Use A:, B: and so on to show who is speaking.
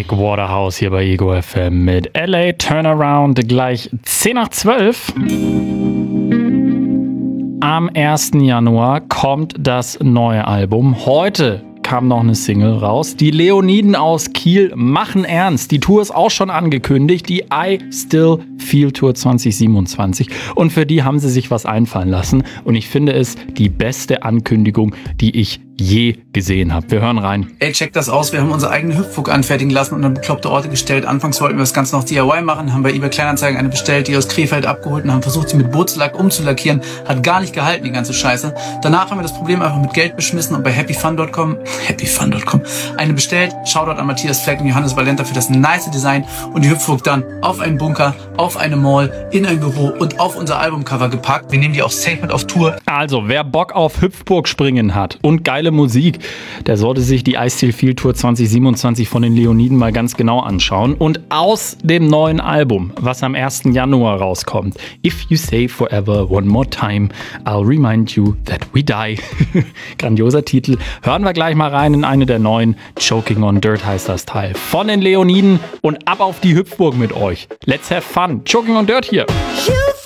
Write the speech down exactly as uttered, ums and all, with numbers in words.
A: Mike Waterhouse hier bei Ego F M mit L A Turnaround, gleich zehn nach zwölf. Am ersten Januar kommt das neue Album. Heute kam noch eine Single raus. Die Leoniden aus Kiel machen ernst. Die Tour ist auch schon angekündigt. Die I Still Feel Tour zwanzig siebenundzwanzig. Und für die haben sie sich was einfallen lassen. Und ich finde es die beste Ankündigung, die ich je gesehen habe. Wir hören rein.
B: Ey, check das aus. Wir haben unsere eigene Hüpfburg anfertigen lassen und an bekloppte Orte gestellt. Anfangs wollten wir das Ganze noch D I Y machen, haben bei eBay Kleinanzeigen eine bestellt, die aus Krefeld abgeholt und haben versucht, sie mit Bootslack umzulackieren. Hat gar nicht gehalten, die ganze Scheiße. Danach haben wir das Problem einfach mit Geld beschmissen und bei happyfun Punkt com happyfun Punkt com eine bestellt. Shoutout an Matthias Fleck und Johannes Valenta für das nice Design und die Hüpfburg dann auf einen Bunker, auf eine Mall, in ein Büro und auf unser Albumcover gepackt. Wir nehmen die auch safe mit auf Tour.
A: Also, wer Bock auf Hüpfburg springen hat und geile Musik, der sollte sich die I Still Feel Tour zwanzig siebenundzwanzig von den Leoniden mal ganz genau anschauen. Und aus dem neuen Album, was am ersten Januar rauskommt, If You Say Forever One More Time, I'll Remind You That We Die. Grandioser Titel. Hören wir gleich mal rein in eine der neuen. Choking on Dirt heißt das Teil. Von den Leoniden und ab auf die Hüpfburg mit euch. Let's have fun. Choking on Dirt hier.